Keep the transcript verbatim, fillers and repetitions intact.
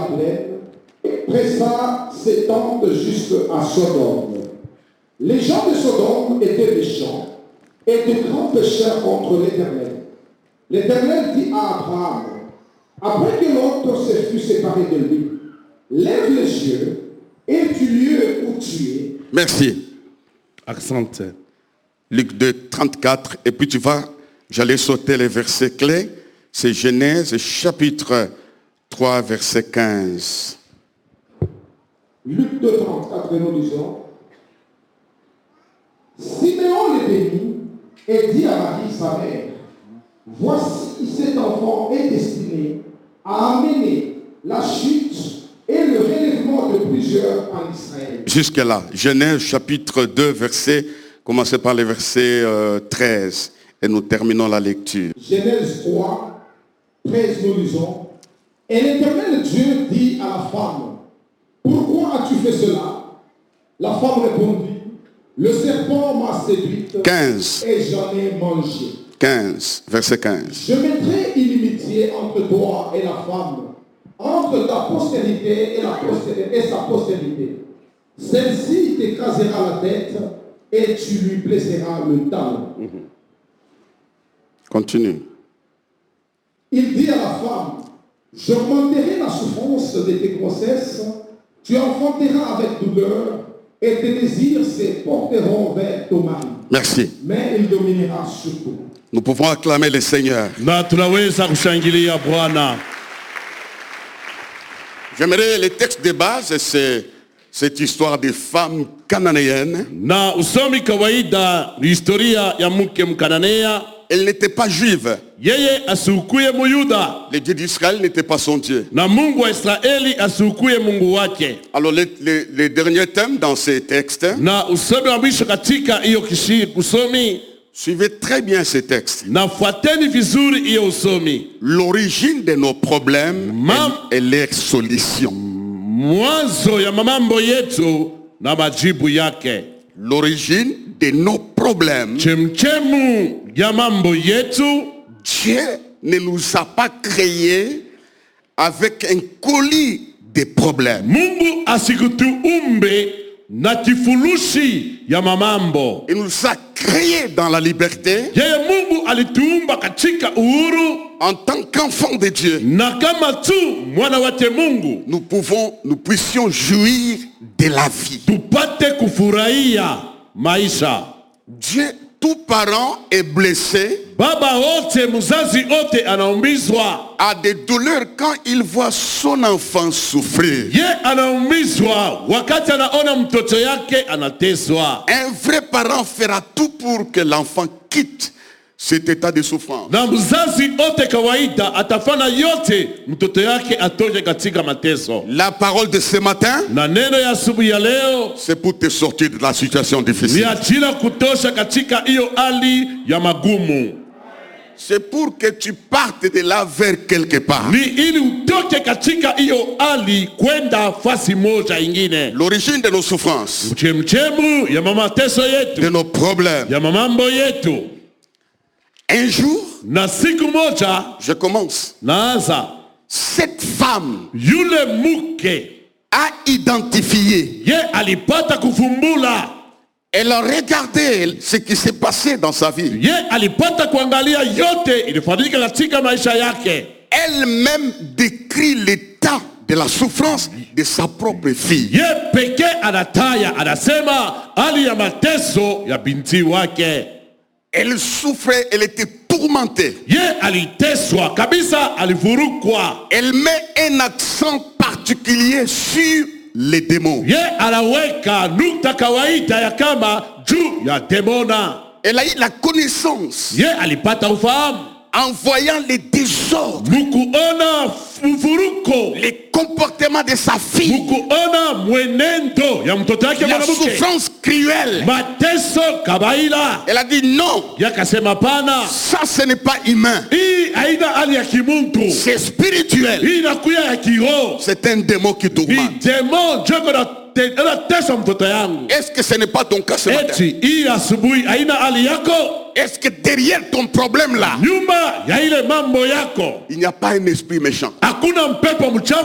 plaine et pressa ses tentes jusqu'à Sodome. Les gens de Sodome étaient méchants et de grands pécheurs contre l'Éternel. L'Éternel dit à Abraham, après que l'autre se fut séparé de lui, lève les yeux et du lieu où tu es. Merci. Accent. Luc deux, trente-quatre. Et puis tu vas, j'allais sauter les versets clés. C'est Genèse chapitre trois, verset quinze. Luc deux, trente-quatre, et nous lisons. Siméon les bénit et dit à Marie, sa mère, voici cet enfant est destiné à amener la chute et le relèvement de plusieurs en Israël. Jusque-là, Genèse chapitre deux, verset, commencez par le verset euh, treize et nous terminons la lecture. Genèse trois, treize, nous lisons. Et l'Éternel Dieu dit à la femme, pourquoi as-tu fait cela? La femme répondit, le serpent m'a séduite quinze. Et j'en ai mangé. quinze, verset quinze. Je mettrai inimitié entre toi et la femme, entre ta postérité et, la postérité et sa postérité. Celle-ci t'écrasera la tête et tu lui blesseras le talon. Mmh. Continue. Il dit à la femme, j'augmenterai la souffrance de tes grossesses, tu enfanteras avec douleur et tes désirs se porteront vers ton mari. Merci. Mais il dominera sur toi. Nous pouvons acclamer le Seigneur. J'aimerais le texte de base, c'est cette histoire des femmes cananéennes. Na usomi kawaida ni historia ya mke mkananea. Elle n'était pas juive. Yeye asikuye muyuda. Le Dieu d'Israël n'était pas son Dieu. Na Mungu wa Israeli asikuye Mungu wake. Alors le, le, le dernier thème dans ces textes. Na usomi wa mwisho katika hiyo kishi usomi. Suivez très bien ces textes. Na fuateni vizuri hiyo usomi. L'origine de nos problèmes Mam et, et leur solution. Mwanzo ya mambo yetu na majibu yake. L'origine de nos problèmes. Chemchemu ya mambo yetu. Dieu ne nous a pas créés avec un colis de problèmes. Mungu asikutuumbe na kifurushi ya mamambo. Il nous a créés dans la liberté. Yeye Mungu alituumba katika uhuru. En tant qu'enfants de Dieu. Na kama tu mwana wake Mungu. Nous pouvons, nous puissions jouir de la vie. Tupate kufurahia maisha. Dieu, tout parent est blessé. Baba wote muzazi wote anaumizwa. A des douleurs quand il voit son enfant souffrir. Ye anaumizwa wakati anaona mtoto yake anateswa. Un vrai parent fera tout pour que l'enfant quitte cet état de souffrance. Na mzazi wote kawaida atafanya yote mtoto yake atoke katika mateso. La parole de ce matin, na neno ya asubuhi ya leo, c'est pour te sortir de la situation difficile. Ni ajili kutosha katika hiyo hali ya magumu. C'est pour que tu partes de là vers quelque part. Ni ili utoke katika hiyo hali kwenda fasi moja ingine. L'origine de nos souffrances. Mchemchemu ya mateso yetu. De nos problèmes. Ya mambo yetu. Un jour, na siku moja, je commence. Naanza. Cette femme, yule mke, a identifié. Ye alipata kufumbula. Elle a regardé ce qui s'est passé dans sa vie. Ye alipata kuangalia yote ilifanyika katika maisha yake. Elle-même décrit l'état de la souffrance de sa propre fille. Ye peke anataya anasema hali ya mateso ya binti wake. Elle souffrait, elle était tourmentée. Ye aliteswa kabisa, alivurukwa. Elle met un accent particulier sur les démons. Ye anaweka nukta kawaida ya kama juu ya demona. Elle a eu la connaissance. Ye alipata ufahamu. En voyant les désordres, les comportements de sa fille, la souffrance cruelle, elle a dit non, ça ce n'est pas humain, c'est spirituel, c'est un démon qui tourmente. Est-ce que ce n'est pas ton cas ce matin? Est-ce que derrière ton problème là, il n'y a pas un esprit méchant?